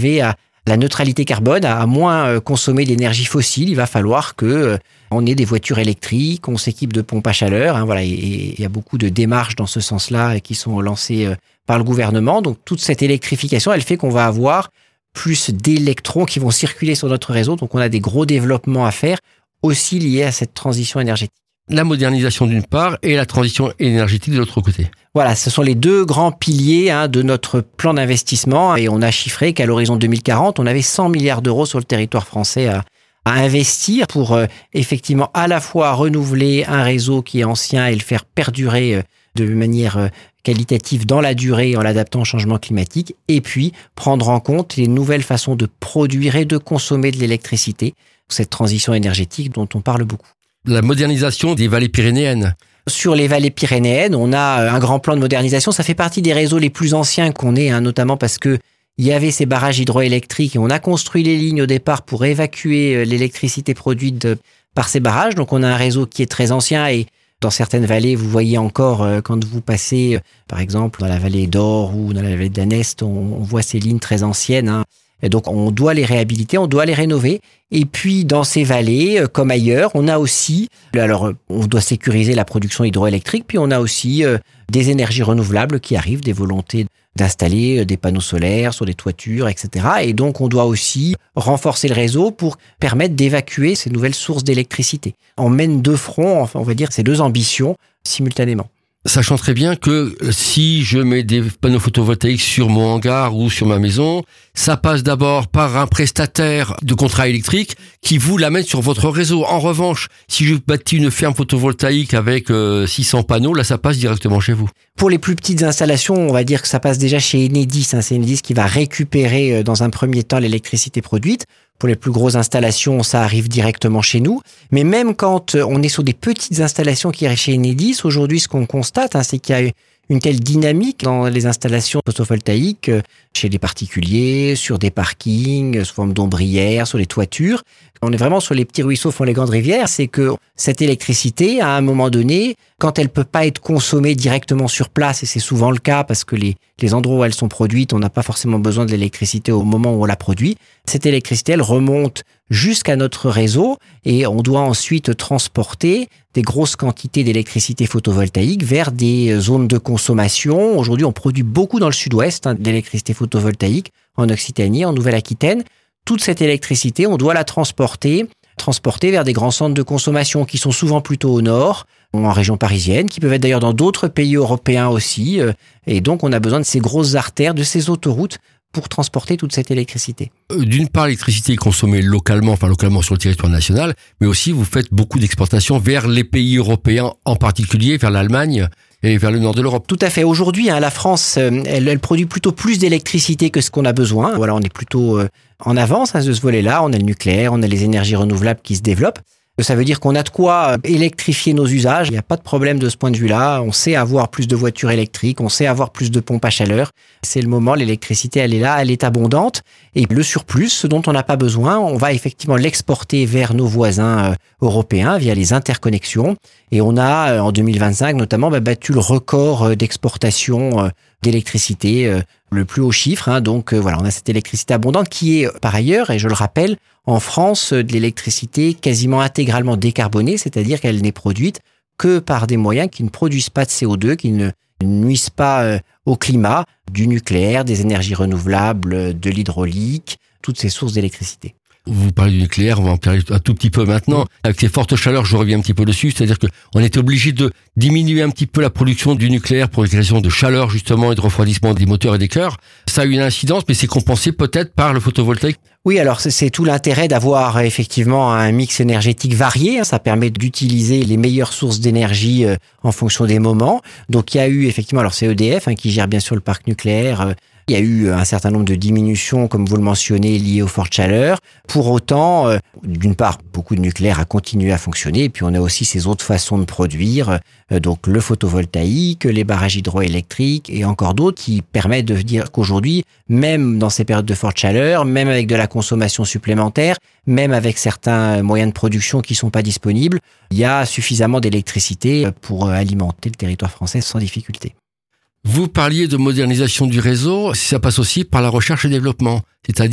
arriver à la neutralité carbone, à moins consommer d'énergie fossile. Il va falloir que on ait des voitures électriques, on s'équipe de pompes à chaleur. Voilà, et il y a beaucoup de démarches dans ce sens-là qui sont lancées par le gouvernement. Donc toute cette électrification, elle fait qu'on va avoir plus d'électrons qui vont circuler sur notre réseau. Donc on a des gros développements à faire aussi liés à cette transition énergétique. La modernisation d'une part et la transition énergétique de l'autre côté. Voilà, ce sont les deux grands piliers de notre plan d'investissement. Et on a chiffré qu'à l'horizon 2040, on avait 100 milliards d'euros sur le territoire français à investir pour effectivement à la fois renouveler un réseau qui est ancien et le faire perdurer de manière qualitative dans la durée en l'adaptant au changement climatique, et puis prendre en compte les nouvelles façons de produire et de consommer de l'électricité, cette transition énergétique dont on parle beaucoup. La modernisation des vallées pyrénéennes. Sur les vallées pyrénéennes, on a un grand plan de modernisation. Ça fait partie des réseaux les plus anciens qu'on ait, notamment parce que il y avait ces barrages hydroélectriques et on a construit les lignes au départ pour évacuer l'électricité produite par ces barrages. Donc on a un réseau qui est très ancien et dans certaines vallées, vous voyez encore quand vous passez, par exemple, dans la vallée d'Or ou dans la vallée d'Anest, on voit ces lignes très anciennes. Et donc on doit les réhabiliter, on doit les rénover. Et puis dans ces vallées, comme ailleurs, on a aussi, alors on doit sécuriser la production hydroélectrique, puis on a aussi des énergies renouvelables qui arrivent, des volontés d'installer des panneaux solaires sur des toitures, etc. Et donc on doit aussi renforcer le réseau pour permettre d'évacuer ces nouvelles sources d'électricité. On mène de front, enfin on va dire, ces deux ambitions simultanément. Sachant très bien que si je mets des panneaux photovoltaïques sur mon hangar ou sur ma maison, ça passe d'abord par un prestataire de contrat électrique qui vous l'amène sur votre réseau. En revanche, si je bâtis une ferme photovoltaïque avec 600 panneaux, là ça passe directement chez vous. Pour les plus petites installations, on va dire que ça passe déjà chez Enedis. C'est Enedis qui va récupérer dans un premier temps l'électricité produite. Pour les plus grosses installations, ça arrive directement chez nous. Mais même quand on est sur des petites installations qui arrivent chez Enedis, aujourd'hui, ce qu'on constate, c'est qu'il y a une telle dynamique dans les installations photovoltaïques chez les particuliers, sur des parkings, sous forme d'ombrières, sur les toitures. On est vraiment sur les petits ruisseaux font les grandes rivières. C'est que cette électricité, à un moment donné, quand elle peut pas être consommée directement sur place, et c'est souvent le cas parce que les endroits où elles sont produites, on n'a pas forcément besoin de l'électricité au moment où on la produit. Cette électricité, elle remonte jusqu'à notre réseau et on doit ensuite transporter des grosses quantités d'électricité photovoltaïque vers des zones de consommation. Aujourd'hui, on produit beaucoup dans le sud-ouest d'électricité photovoltaïque, en Occitanie, en Nouvelle-Aquitaine. Toute cette électricité, on doit la transporter vers des grands centres de consommation qui sont souvent plutôt au nord, en région parisienne, qui peuvent être d'ailleurs dans d'autres pays européens aussi. Et donc, on a besoin de ces grosses artères, de ces autoroutes pour transporter toute cette électricité. D'une part, l'électricité est consommée localement sur le territoire national, mais aussi vous faites beaucoup d'exportations vers les pays européens, en particulier vers l'Allemagne et vers le nord de l'Europe. Tout à fait. Aujourd'hui, la France, elle produit plutôt plus d'électricité que ce qu'on a besoin. Voilà, on est plutôt en avance de ce volet-là. On a le nucléaire, on a les énergies renouvelables qui se développent. Ça veut dire qu'on a de quoi électrifier nos usages. Il n'y a pas de problème de ce point de vue-là. On sait avoir plus de voitures électriques, on sait avoir plus de pompes à chaleur. C'est le moment, l'électricité, elle est là, elle est abondante. Et le surplus, ce dont on n'a pas besoin, on va effectivement l'exporter vers nos voisins européens via les interconnexions. Et on a, en 2025 notamment, battu le record d'exportation d'électricité, le plus haut chiffre. Donc voilà, on a cette électricité abondante qui est, par ailleurs, et je le rappelle, en France, de l'électricité quasiment intégralement décarbonée, c'est-à-dire qu'elle n'est produite que par des moyens qui ne produisent pas de CO2, qui ne nuisent pas au climat, du nucléaire, des énergies renouvelables, de l'hydraulique, toutes ces sources d'électricité. Vous parlez du nucléaire, on va en parler un tout petit peu maintenant. Avec ces fortes chaleurs, je reviens un petit peu dessus, c'est-à-dire qu'on est obligé de diminuer un petit peu la production du nucléaire pour les raisons de chaleur justement et de refroidissement des moteurs et des cœurs. Ça a une incidence, mais c'est compensé peut-être par le photovoltaïque. Oui, alors c'est tout l'intérêt d'avoir effectivement un mix énergétique varié. Ça permet d'utiliser les meilleures sources d'énergie en fonction des moments. Donc il y a eu effectivement, alors c'est EDF qui gère bien sûr le parc nucléaire. Il y a eu un certain nombre de diminutions, comme vous le mentionnez, liées aux fortes chaleurs. Pour autant, d'une part, beaucoup de nucléaire a continué à fonctionner, et puis on a aussi ces autres façons de produire, donc le photovoltaïque, les barrages hydroélectriques et encore d'autres qui permettent de dire qu'aujourd'hui, même dans ces périodes de forte chaleur, même avec de la consommation supplémentaire, même avec certains moyens de production qui sont pas disponibles, il y a suffisamment d'électricité pour alimenter le territoire français sans difficulté. Vous parliez de modernisation du réseau, ça passe aussi par la recherche et développement, c'est-à-dire